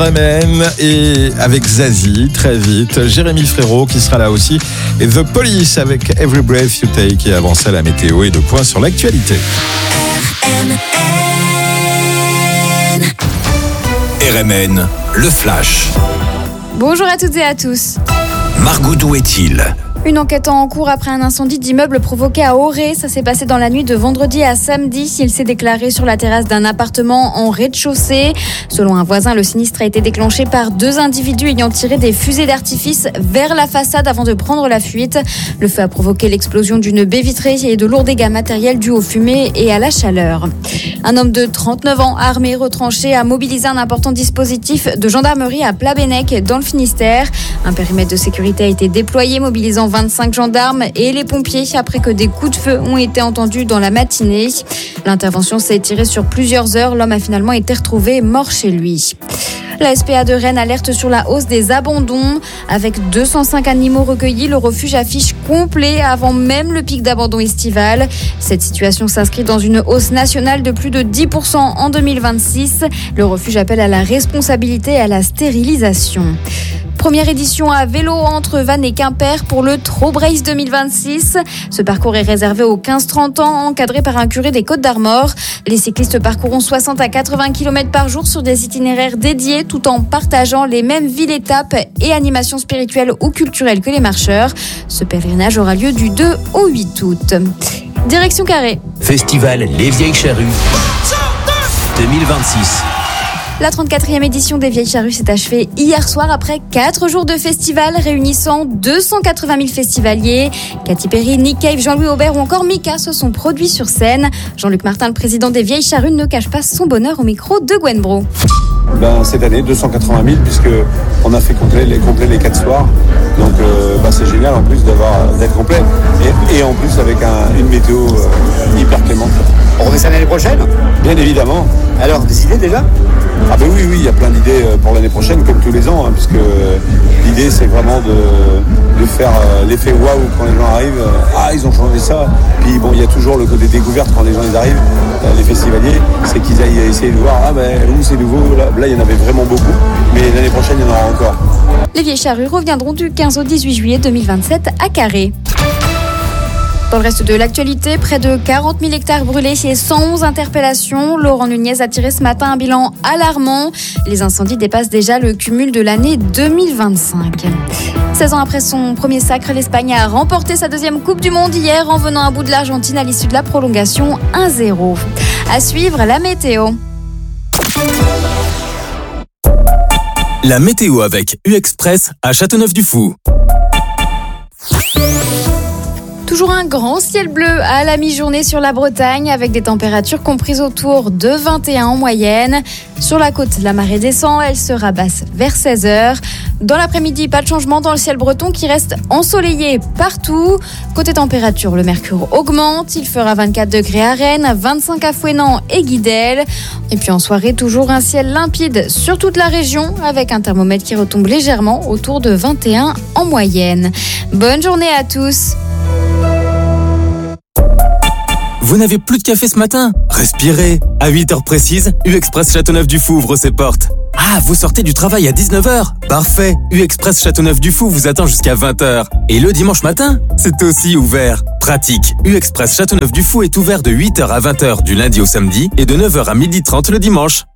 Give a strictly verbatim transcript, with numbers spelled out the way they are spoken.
Amen. Et avec Zazie, très vite, Jérémy Frérot qui sera là aussi, et The Police avec Every Breath You Take. Et avant ça, la météo et deux points sur l'actualité. R M N, le Flash. Bonjour à toutes et à tous. Margot, d'où est-il ? Une enquête en cours après un incendie d'immeuble provoqué à Auray. Ça s'est passé dans la nuit de vendredi à samedi. Il s'est déclaré sur la terrasse d'un appartement en rez-de-chaussée. Selon un voisin, le sinistre a été déclenché par deux individus ayant tiré des fusées d'artifice vers la façade avant de prendre la fuite. Le feu a provoqué l'explosion d'une baie vitrée et de lourds dégâts matériels dus aux fumées et à la chaleur. Un homme de trente-neuf ans, armé, retranché, a mobilisé un important dispositif de gendarmerie à Plabennec, dans le Finistère. Un périmètre de sécurité a été déployé, mobilisant vingt-cinq gendarmes et les pompiers après que des coups de feu ont été entendus dans la matinée. L'intervention s'est étirée sur plusieurs heures. L'homme a finalement été retrouvé mort chez lui. La S P A de Rennes alerte sur la hausse des abandons. Avec deux cent cinq animaux recueillis, le refuge affiche complet avant même le pic d'abandon estival. Cette situation s'inscrit dans une hausse nationale de plus de dix pour cent en deux mille vingt-six. Le refuge appelle à la responsabilité et à la stérilisation. Première édition à vélo entre Vannes et Quimper pour le Troll Race deux mille vingt-six. Ce parcours est réservé aux quinze trente ans, encadré par un curé des Côtes d'Armor. Les cyclistes parcourront soixante à quatre-vingts kilomètres par jour sur des itinéraires dédiés tout en partageant les mêmes villes-étapes et animations spirituelles ou culturelles que les marcheurs. Ce pèlerinage aura lieu du deux au huit août. Direction Carré. Festival Les Vieilles Charrues deux mille vingt-six. La trente-quatrième édition des Vieilles Charrues s'est achevée hier soir après quatre jours de festival réunissant deux cent quatre-vingt mille festivaliers. Katy Perry, Nick Cave, Jean-Louis Aubert ou encore Mika se sont produits sur scène. Jean-Luc Martin, le président des Vieilles Charrues, ne cache pas son bonheur au micro de Gwen Bro. Ben, cette année, deux cent quatre-vingt mille, puisqu'on a fait complet les, complet les quatre soirs. Donc euh, ben, c'est génial en plus d'avoir, d'être complet. Et, et en plus avec un, une météo euh, hyper clémente. On remet ça l'année prochaine ? Bien évidemment. Alors, des idées déjà ? Ah ben oui, oui, il y a plein d'idées pour l'année prochaine, comme tous les ans, hein, puisque l'idée c'est vraiment de, de faire euh, l'effet waouh quand les gens arrivent. Euh, ah, ils ont changé ça. Puis bon, il y a toujours le côté découverte quand les gens ils arrivent, euh, les festivaliers, c'est qu'ils aillent essayer de voir, ah ben où c'est nouveau, là, là il y en avait vraiment beaucoup, mais l'année prochaine il y en aura encore. Les Vieilles Charrues reviendront du quinze au dix-huit juillet deux mille vingt-sept à Carré. Dans le reste de l'actualité, près de quarante mille hectares brûlés et cent onze interpellations. Laurent Nunez a tiré ce matin un bilan alarmant. Les incendies dépassent déjà le cumul de l'année deux mille vingt-cinq. seize ans après son premier sacre, l'Espagne a remporté sa deuxième Coupe du Monde hier en venant à bout de l'Argentine à l'issue de la prolongation un zéro. À suivre, la météo. La météo avec U-Express à Châteauneuf-du-Fou. Toujours un grand ciel bleu à la mi-journée sur la Bretagne avec des températures comprises autour de vingt et un en moyenne. Sur la côte, la marée descend, elle sera basse vers seize heures. Dans l'après-midi, pas de changement dans le ciel breton qui reste ensoleillé partout. Côté température, le mercure augmente. Il fera vingt-quatre degrés à Rennes, vingt-cinq à Fouesnant et Guidel. Et puis en soirée, toujours un ciel limpide sur toute la région avec un thermomètre qui retombe légèrement autour de vingt et un en moyenne. Bonne journée à tous. Vous n'avez plus de café ce matin ? Respirez. À huit heures précises, U-Express Châteauneuf-du-Fou ouvre ses portes. Ah, vous sortez du travail à dix-neuf heures ? Parfait. U-Express Châteauneuf-du-Fou vous attend jusqu'à vingt heures. Et le dimanche matin, c'est aussi ouvert. Pratique. U-Express Châteauneuf-du-Fou est ouvert de huit heures à vingt heures du lundi au samedi et de neuf heures à midi trente le dimanche.